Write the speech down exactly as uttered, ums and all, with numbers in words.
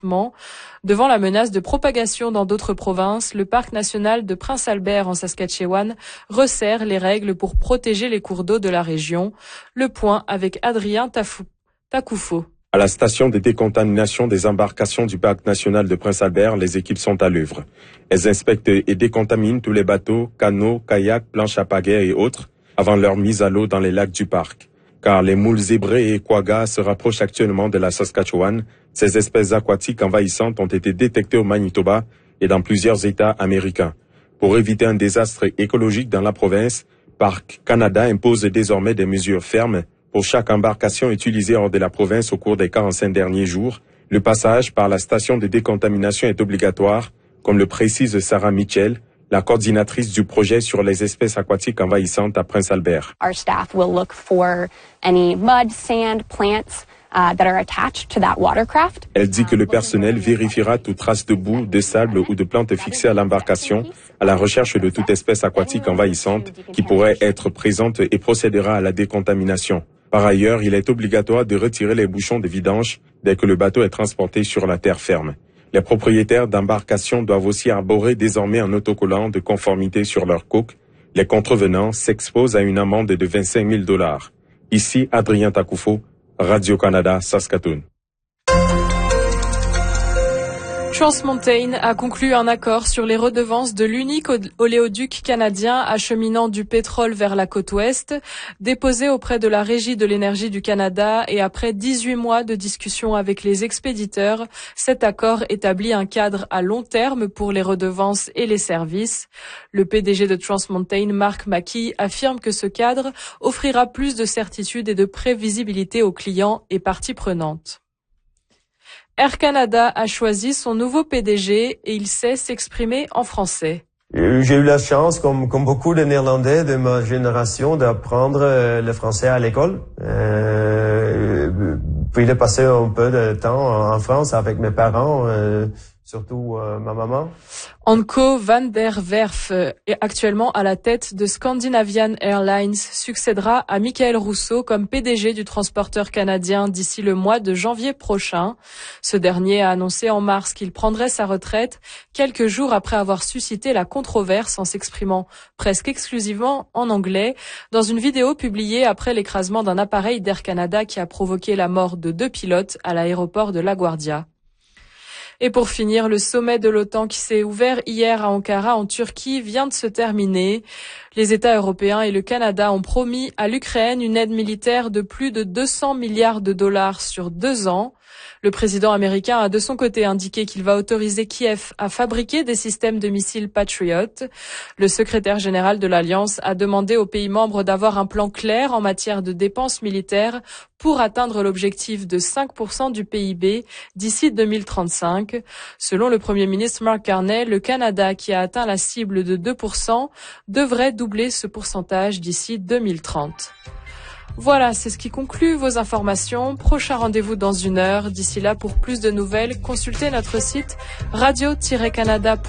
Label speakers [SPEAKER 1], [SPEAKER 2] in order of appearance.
[SPEAKER 1] Devant la menace de propagation dans d'autres provinces, le parc national de Prince Albert en Saskatchewan resserre les règles pour protéger les cours d'eau de la région. Le point avec Adrien Tafou- Takoufo.
[SPEAKER 2] À la station de décontamination des embarcations du parc national de Prince Albert, les équipes sont à l'œuvre. Elles inspectent et décontaminent tous les bateaux, canots, kayaks, planches à pagaie et autres avant leur mise à l'eau dans les lacs du parc. Car les moules zébrés et quaggas se rapprochent actuellement de la Saskatchewan. Ces espèces aquatiques envahissantes ont été détectées au Manitoba et dans plusieurs États américains. Pour éviter un désastre écologique dans la province, Parc Canada impose désormais des mesures fermes pour chaque embarcation utilisée hors de la province au cours des quarante-cinq derniers jours. Le passage par la station de décontamination est obligatoire, comme le précise Sarah Mitchell, la coordinatrice du projet sur les espèces aquatiques envahissantes à Prince Albert.
[SPEAKER 3] Our staff will look for any mud, sand, plants uh, that are attached to that watercraft.
[SPEAKER 2] Elle dit que le personnel vérifiera toute trace de boue, de sable ou de plantes fixées à l'embarcation à la recherche de toute espèce aquatique envahissante qui pourrait être présente et procédera à la décontamination. Par ailleurs, il est obligatoire de retirer les bouchons de vidange dès que le bateau est transporté sur la terre ferme. Les propriétaires d'embarcations doivent aussi arborer désormais un autocollant de conformité sur leur coque. Les contrevenants s'exposent à une amende de vingt-cinq mille dollars. Ici, Adrien Takoufo, Radio-Canada, Saskatoon.
[SPEAKER 1] Trans Mountain a conclu un accord sur les redevances de l'unique oléoduc canadien acheminant du pétrole vers la côte ouest, déposé auprès de la Régie de l'énergie du Canada et après dix-huit mois de discussions avec les expéditeurs, cet accord établit un cadre à long terme pour les redevances et les services. Le P D G de Trans Mountain, Mark Mackey, affirme que ce cadre offrira plus de certitude et de prévisibilité aux clients et parties prenantes. Air Canada a choisi son nouveau P D G et il sait s'exprimer en français.
[SPEAKER 4] J'ai eu la chance, comme, comme beaucoup de Néerlandais de ma génération, d'apprendre le français à l'école. Euh, puis de passer un peu de temps en France avec mes parents, euh, surtout euh, ma maman.
[SPEAKER 1] Anko van der Werf est actuellement à la tête de Scandinavian Airlines, succédera à Michael Rousseau comme P D G du transporteur canadien d'ici le mois de janvier prochain. Ce dernier a annoncé en mars qu'il prendrait sa retraite quelques jours après avoir suscité la controverse en s'exprimant presque exclusivement en anglais dans une vidéo publiée après l'écrasement d'un appareil d'Air Canada qui a provoqué la mort de deux pilotes à l'aéroport de LaGuardia. Et pour finir, le sommet de l'OTAN qui s'est ouvert hier à Ankara en Turquie vient de se terminer. Les États européens et le Canada ont promis à l'Ukraine une aide militaire de plus de deux cents milliards de dollars sur deux ans. Le président américain a de son côté indiqué qu'il va autoriser Kiev à fabriquer des systèmes de missiles Patriot. Le secrétaire général de l'Alliance a demandé aux pays membres d'avoir un plan clair en matière de dépenses militaires pour atteindre l'objectif de cinq pour cent du P I B d'ici deux mille trente-cinq. Selon le Premier ministre Mark Carney, le Canada, qui a atteint la cible de deux pour cent, devrait doubler ce pourcentage d'ici deux mille trente. Voilà, c'est ce qui conclut vos informations. Prochain rendez-vous dans une heure. D'ici là, pour plus de nouvelles, consultez notre site radio tiret canada point com.